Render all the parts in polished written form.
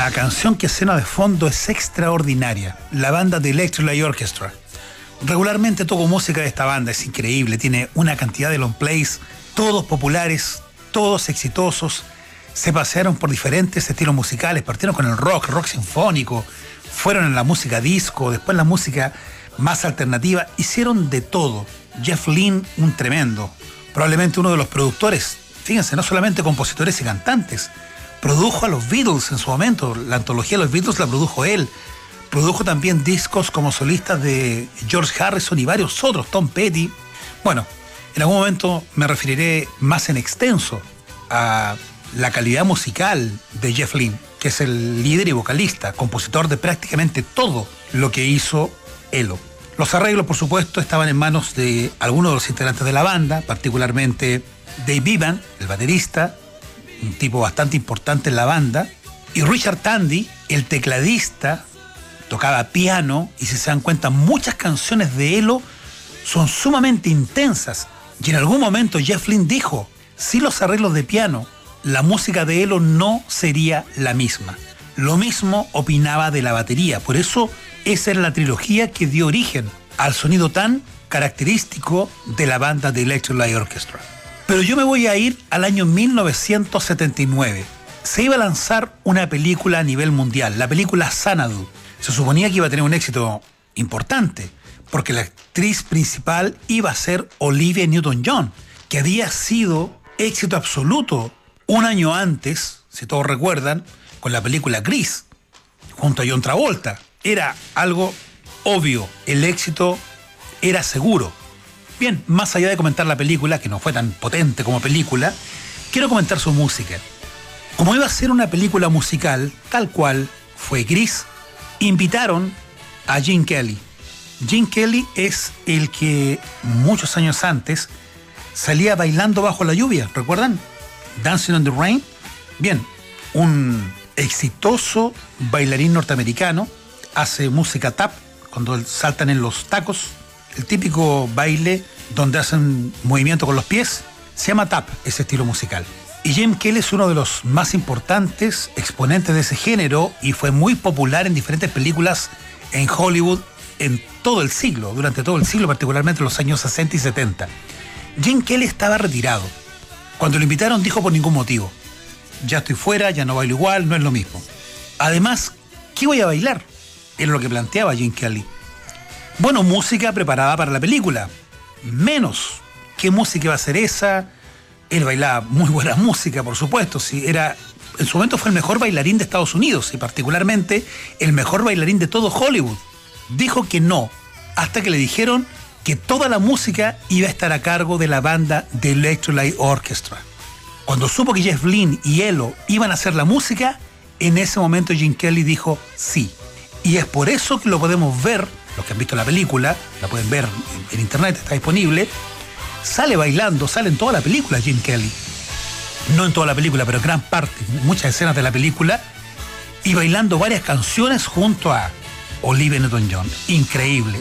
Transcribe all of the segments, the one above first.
La canción que suena de fondo es extraordinaria. La banda de Electric Light Orchestra. Regularmente toco música de esta banda, es increíble. Tiene una cantidad de long plays, todos populares, todos exitosos. Se pasearon por diferentes estilos musicales, partieron con el rock sinfónico, fueron en la música disco, después la música más alternativa, hicieron de todo. Jeff Lynne, un tremendo, probablemente uno de los productores, fíjense, no solamente compositores y cantantes, produjo a los Beatles en su momento, la antología de los Beatles la produjo él, produjo también discos como solistas de George Harrison y varios otros, Tom Petty. Bueno, en algún momento me referiré más en extenso a la calidad musical de Jeff Lynne, que es el líder y vocalista, compositor de prácticamente todo lo que hizo Elo. Los arreglos, por supuesto, estaban en manos de algunos de los integrantes de la banda, particularmente Dave Bevan, el baterista, un tipo bastante importante en la banda, y Richard Tandy, el tecladista, tocaba piano, y si se dan cuenta, muchas canciones de Elo son sumamente intensas, y en algún momento Jeff Lynne dijo, sin los arreglos de piano, la música de Elo no sería la misma. Lo mismo opinaba de la batería, por eso esa era la trilogía que dio origen al sonido tan característico de la banda de Electric Light Orchestra. Pero yo me voy a ir al año 1979. Se iba a lanzar una película a nivel mundial, la película Xanadu. Se suponía que iba a tener un éxito importante, porque la actriz principal iba a ser Olivia Newton-John, que había sido éxito absoluto un año antes, si todos recuerdan, con la película Grease, junto a John Travolta. Era algo obvio, el éxito era seguro. Bien, más allá de comentar la película, que no fue tan potente como película, quiero comentar su música. Como iba a ser una película musical, tal cual fue Grease, invitaron a Gene Kelly. Gene Kelly es el que muchos años antes salía bailando bajo la lluvia, ¿recuerdan? Dancing on the Rain. Bien, un exitoso bailarín norteamericano, hace música tap, cuando saltan en los tacos, el típico baile donde hacen movimiento con los pies, se llama tap, ese estilo musical. Y Gene Kelly es uno de los más importantes exponentes de ese género y fue muy popular en diferentes películas en Hollywood en todo el siglo, durante todo el siglo, particularmente en los años 60 y 70. Gene Kelly estaba retirado. Cuando lo invitaron dijo por ningún motivo, ya estoy fuera, ya no bailo igual, no es lo mismo. Además, ¿qué voy a bailar? Era lo que planteaba Gene Kelly. Bueno, música preparada para la película. Menos. ¿Qué música iba a ser esa? Él bailaba muy buena música, por supuesto. Sí, en su momento fue el mejor bailarín de Estados Unidos y particularmente el mejor bailarín de todo Hollywood. Dijo que no, hasta que le dijeron que toda la música iba a estar a cargo de la banda de Electric Light Orchestra. Cuando supo que Jeff Lynne y Elo iban a hacer la música, en ese momento Gene Kelly dijo sí. Y es por eso que lo podemos ver, los que han visto la película, la pueden ver en internet, está disponible, sale bailando, sale en toda la película Gene Kelly. No en toda la película, pero en gran parte, muchas escenas de la película, y bailando varias canciones junto a Olivia Newton-John. Increíble.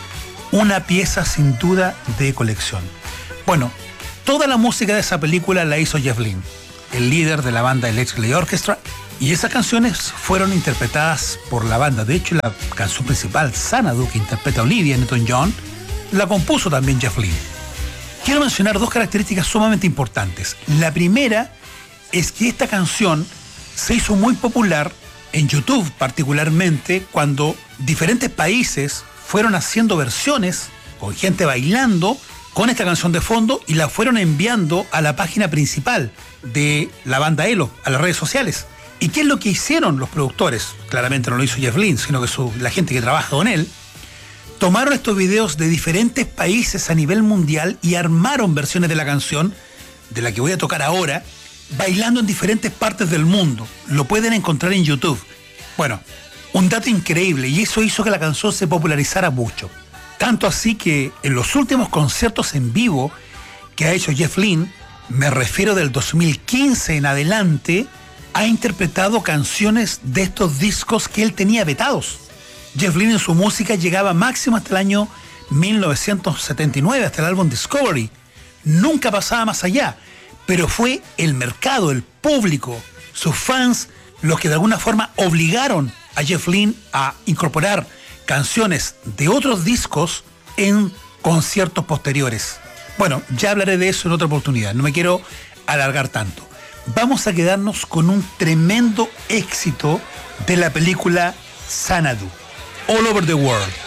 Una pieza sin duda de colección. Bueno, toda la música de esa película la hizo Jeff Lynne, el líder de la banda Electric Light Orchestra, y esas canciones fueron interpretadas por la banda. De hecho, la canción principal, Xanadu, que interpreta Olivia Newton-John, la compuso también Jeff Lynne. Quiero mencionar dos características sumamente importantes. La primera es que esta canción se hizo muy popular en YouTube, particularmente cuando diferentes países fueron haciendo versiones con gente bailando con esta canción de fondo y la fueron enviando a la página principal de la banda Elo, a las redes sociales. ¿Y qué es lo que hicieron los productores? Claramente no lo hizo Jeff Lynne, sino que la gente que trabaja con él. Tomaron estos videos de diferentes países a nivel mundial y armaron versiones de la canción, de la que voy a tocar ahora, bailando en diferentes partes del mundo. Lo pueden encontrar en YouTube. Bueno, un dato increíble, y eso hizo que la canción se popularizara mucho. Tanto así que en los últimos conciertos en vivo que ha hecho Jeff Lynne, me refiero del 2015 en adelante, ha interpretado canciones de estos discos que él tenía vetados. Jeff Lynne en su música llegaba máximo hasta el año 1979, hasta el álbum Discovery. Nunca pasaba más allá, pero fue el mercado, el público, sus fans los que de alguna forma obligaron a Jeff Lynne a incorporar canciones de otros discos en conciertos posteriores. Bueno, ya hablaré de eso en otra oportunidad, no me quiero alargar tanto. Vamos a quedarnos con un tremendo éxito de la película Xanadu, All Over the World.